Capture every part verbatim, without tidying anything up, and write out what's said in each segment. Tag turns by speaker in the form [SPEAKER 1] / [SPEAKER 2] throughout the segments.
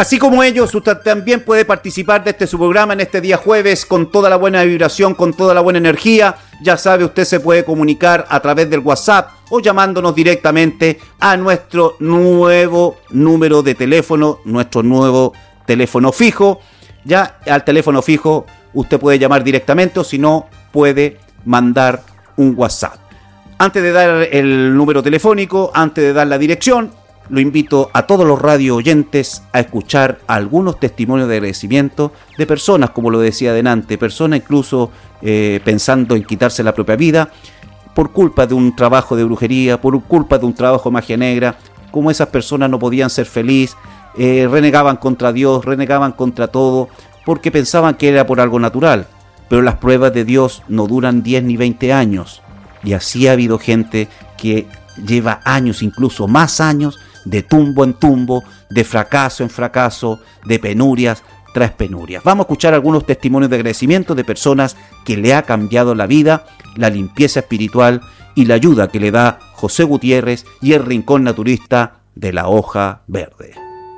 [SPEAKER 1] Así como ellos, usted también puede participar de este su programa en este día jueves con toda la buena vibración, con toda la buena energía. Ya sabe, usted se puede comunicar a través del WhatsApp o llamándonos directamente a nuestro nuevo número de teléfono, nuestro nuevo teléfono fijo. Ya al teléfono fijo usted puede llamar directamente o si no puede mandar un WhatsApp. Antes de dar el número telefónico, antes de dar la dirección, lo invito a todos los radio oyentes a escuchar algunos testimonios de agradecimiento de personas, como lo decía adelante, personas incluso eh, pensando en quitarse la propia vida por culpa de un trabajo de brujería, por culpa de un trabajo de magia negra. Como esas personas no podían ser felices, eh, renegaban contra Dios, renegaban contra todo, porque pensaban que era por algo natural. Pero las pruebas de Dios no duran diez ni veinte años. Y así ha habido gente que lleva años, incluso más años, de tumbo en tumbo, de fracaso en fracaso, de penurias tras penurias. Vamos a escuchar algunos testimonios de agradecimiento de personas que le ha cambiado la vida, la limpieza espiritual y la ayuda que le da José Gutiérrez y el Rincón Naturista de la Hoja Verde.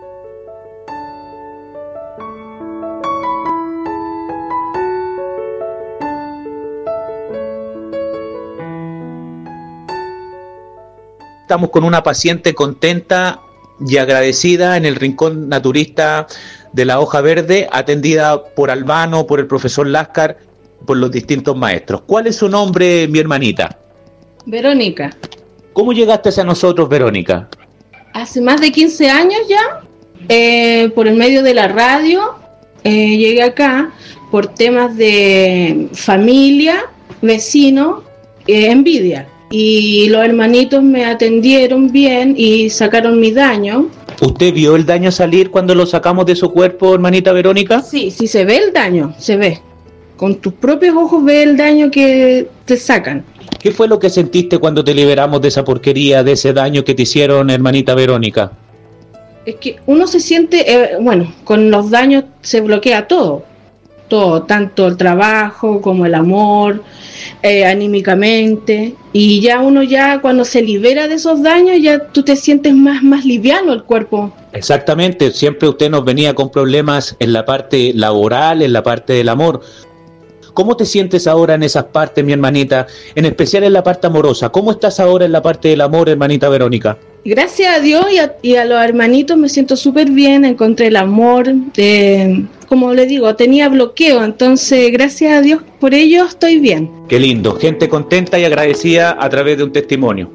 [SPEAKER 2] Estamos con una paciente contenta y agradecida en el Rincón Naturista de la Hoja Verde, atendida por Albano, por el profesor Láscar, por los distintos maestros. ¿Cuál es su nombre, mi hermanita?
[SPEAKER 3] Verónica.
[SPEAKER 2] ¿Cómo llegaste a nosotros, Verónica?
[SPEAKER 3] Hace más de quince años ya, eh, por el medio de la radio, eh, llegué acá por temas de familia, vecino, eh, envidia. Y los hermanitos me atendieron bien y sacaron mi daño.
[SPEAKER 2] ¿Usted vio el daño salir cuando lo sacamos de su cuerpo, hermanita Verónica?
[SPEAKER 3] Sí, sí se ve el daño, se ve. Con tus propios ojos ves el daño que te sacan.
[SPEAKER 2] ¿Qué fue lo que sentiste cuando te liberamos de esa porquería, de ese daño que te hicieron, hermanita Verónica?
[SPEAKER 3] Es que uno se siente, eh, bueno, con los daños se bloquea todo. Todo, tanto el trabajo como el amor, eh, anímicamente, y ya uno ya cuando se libera de esos daños ya tú te sientes más, más liviano el cuerpo.
[SPEAKER 2] Exactamente, siempre usted nos venía con problemas en la parte laboral, en la parte del amor. ¿Cómo te sientes ahora en esas partes, mi hermanita? En especial en la parte amorosa. ¿Cómo estás ahora en la parte del amor, hermanita Verónica?
[SPEAKER 3] Gracias a Dios y a, y a los hermanitos me siento súper bien, encontré el amor, eh, como le digo, tenía bloqueo, entonces gracias a Dios por ello estoy bien.
[SPEAKER 2] Qué lindo, gente contenta y agradecida a través de un testimonio.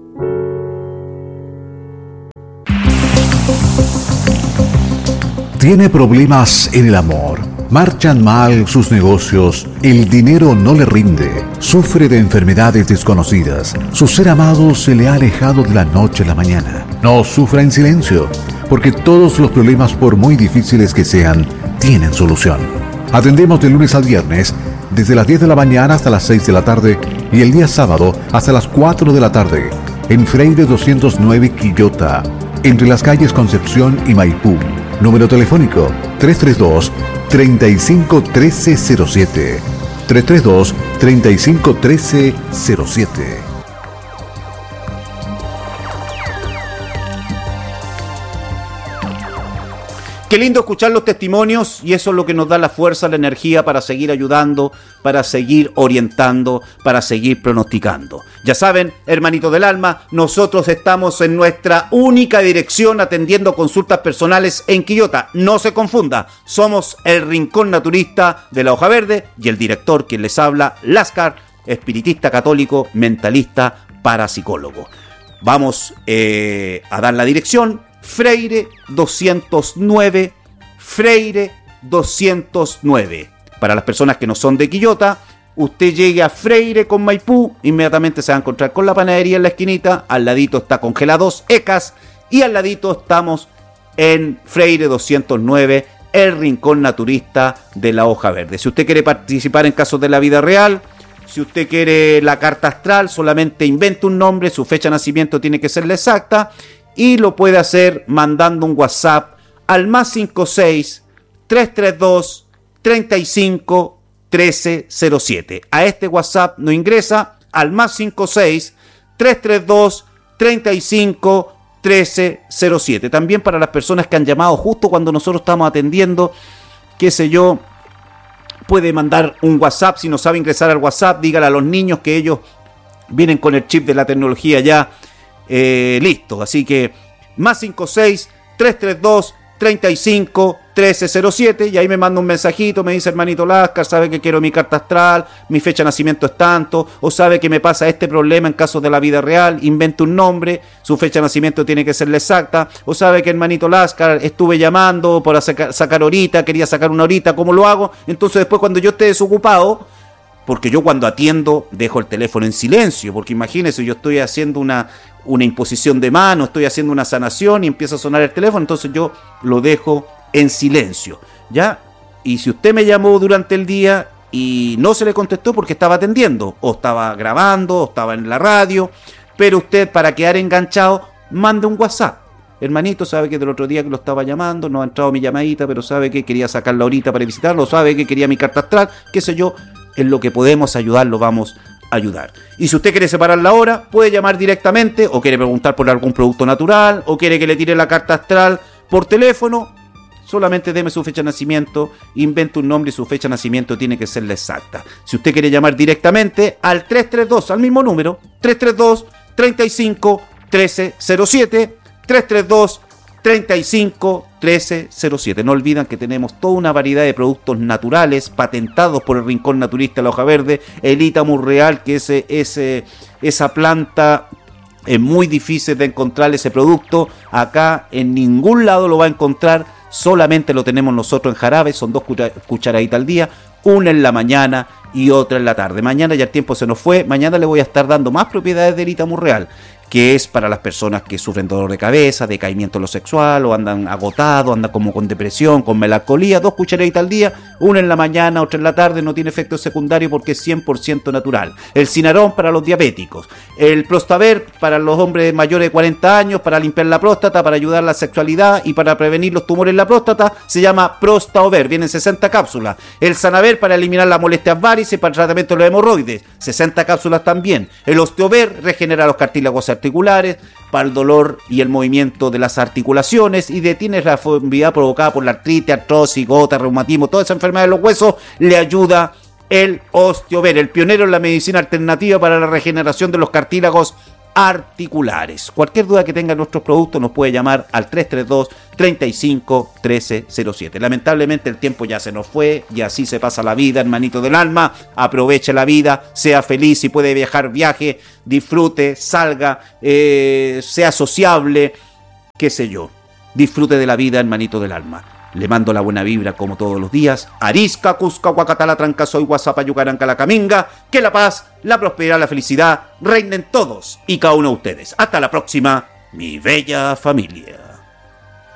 [SPEAKER 4] Tiene problemas en el amor. Marchan mal sus negocios, el dinero no le rinde, sufre de enfermedades desconocidas, su ser amado se le ha alejado de la noche a la mañana. No sufra en silencio, porque todos los problemas, por muy difíciles que sean, tienen solución. Atendemos de lunes al viernes, desde las diez de la mañana hasta las seis de la tarde y el día sábado hasta las cuatro de la tarde, en Freire doscientos nueve Quillota, entre las calles Concepción y Maipú. Número telefónico tres tres dos, tres cinco uno tres cero siete. tres tres dos, tres cinco uno tres cero siete.
[SPEAKER 1] Qué lindo escuchar los testimonios y eso es lo que nos da la fuerza, la energía para seguir ayudando, para seguir orientando, para seguir pronosticando. Ya saben, hermanitos del alma, nosotros estamos en nuestra única dirección atendiendo consultas personales en Quillota. No se confunda, somos el Rincón Naturista de la Hoja Verde y el director quien les habla, Láscar, espiritista católico, mentalista, parapsicólogo. Vamos eh, a dar la dirección. Freire doscientos nueve, Freire doscientos nueve. Para las personas que no son de Quillota, usted llegue a Freire con Maipú, inmediatamente se va a encontrar con la panadería en la esquinita, al ladito está Congelados Ecas y al ladito estamos en Freire doscientos nueve, el Rincón Naturista de la Hoja Verde. Si usted quiere participar en casos de la vida real, si usted quiere la carta astral, solamente invente un nombre, su fecha de nacimiento tiene que ser la exacta y lo puede hacer mandando un WhatsApp al más cinco seis, tres tres dos, tres cinco uno tres cero siete. A este WhatsApp no ingresa al más cinco seis, tres tres dos, tres cinco uno trece cero siete. También para las personas que han llamado justo cuando nosotros estamos atendiendo, qué sé yo, puede mandar un WhatsApp. Si no sabe ingresar al WhatsApp, dígale a los niños que ellos vienen con el chip de la tecnología ya eh, listo. Así que más cinco seis, tres tres dos, treinta y cinco, trece cero siete, y ahí me manda un mensajito, me dice: hermanito Láscar, sabe que quiero mi carta astral, mi fecha de nacimiento es tanto, o sabe que me pasa este problema en casos de la vida real, invente un nombre, su fecha de nacimiento tiene que ser la exacta, o sabe que hermanito Láscar, estuve llamando para sacar, sacar horita, quería sacar una horita, ¿cómo lo hago? Entonces después, cuando yo esté desocupado, porque yo cuando atiendo dejo el teléfono en silencio, porque imagínese, yo estoy haciendo una, una imposición de mano, estoy haciendo una sanación y empieza a sonar el teléfono, entonces yo lo dejo en silencio, ¿ya? Y si usted me llamó durante el día y no se le contestó porque estaba atendiendo, o estaba grabando, o estaba en la radio, pero usted, para quedar enganchado, mande un WhatsApp. Hermanito, sabe que del otro día que lo estaba llamando, no ha entrado mi llamadita, pero sabe que quería sacarla ahorita para visitarlo, sabe que quería mi carta astral, qué sé yo. En lo que podemos ayudar, lo vamos a ayudar. Y si usted quiere separar la hora, puede llamar directamente, o quiere preguntar por algún producto natural, o quiere que le tire la carta astral por teléfono, solamente deme su fecha de nacimiento, invente un nombre y su fecha de nacimiento tiene que ser la exacta. Si usted quiere llamar directamente al tres tres dos, al mismo número, tres tres dos, treinta y cinco, trece cero siete, tres tres dos, treinta y cinco, trece cero siete. No olviden que tenemos toda una variedad de productos naturales patentados por el Rincón Naturista de la Hoja Verde, el Itamu Real, que ese, ese, esa planta es muy difícil de encontrar, ese producto acá en ningún lado lo va a encontrar, solamente lo tenemos nosotros en jarabe, son dos cucharaditas al día, una en la mañana y otra en la tarde. Mañana ya el tiempo se nos fue, mañana le voy a estar dando más propiedades del Itamu Real, que es para las personas que sufren dolor de cabeza, decaimiento en lo sexual, o andan agotados, andan como con depresión, con melancolía. Dos cucharaditas al día, una en la mañana, otra en la tarde, no tiene efecto secundario porque es cien por ciento natural. El Cinarón para los diabéticos, el Prostaver para los hombres mayores de cuarenta años, para limpiar la próstata, para ayudar a la sexualidad y para prevenir los tumores en la próstata, se llama Prostaover, vienen sesenta cápsulas. El Sanaver para eliminar las molestias varices, para el tratamiento de los hemorroides, sesenta cápsulas también. El Osteover regenera los cartílagos articulares, para el dolor y el movimiento de las articulaciones, y detiene la deformidad provocada por la artritis, artrosis, gota, reumatismo, toda esa enfermedad de los huesos. Le ayuda el Osteover, el pionero en la medicina alternativa para la regeneración de los cartílagos articulares. Cualquier duda que tenga en nuestros productos nos puede llamar al tres tres dos, treinta y cinco, trece cero siete. Lamentablemente el tiempo ya se nos fue y así se pasa la vida, hermanito del alma. Aproveche la vida, sea feliz, si puede viajar, viaje, disfrute, salga, eh, sea sociable, qué sé yo. Disfrute de la vida, hermanito del alma. Le mando la buena vibra como todos los días. Arisca, Cusca, Huacatala, Trancasoy, Guasapa, Yucaranca, La Caminga. Que la paz, la prosperidad, la felicidad reinen todos y cada uno de ustedes. Hasta la próxima, mi bella familia.